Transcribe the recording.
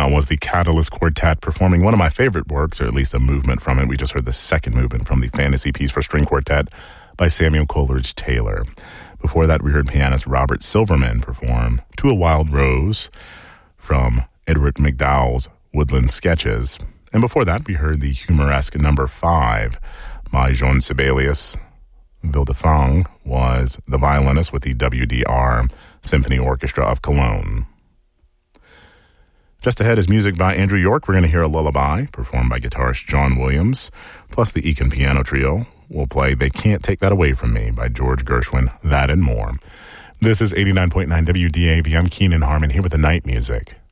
That was the Catalyst Quartet performing one of my favorite works, or at least a movement from it. We just heard the second movement from the Fantasy Piece for String Quartet by Samuel Coleridge Taylor. Before that, we heard pianist Robert Silverman perform To a Wild Rose from Edward McDowell's Woodland Sketches. And before that, we heard the humoresque number 5 by Jean Sibelius. Vildefang was the violinist with the WDR Symphony Orchestra of Cologne. Just ahead is music by Andrew York. We're going to hear a lullaby performed by guitarist John Williams, plus the Ekin Piano Trio will play They Can't Take That Away From Me by George Gershwin, that and more. This is 89.9 WDAV. I'm Keenan Harmon here with the night music.